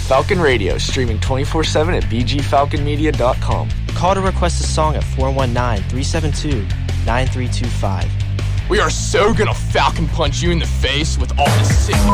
Falcon Radio, streaming 24/7 at bgfalconmedia.com. Call to request a song at 419-372-9325. We are so gonna Falcon punch you in the face with all the sick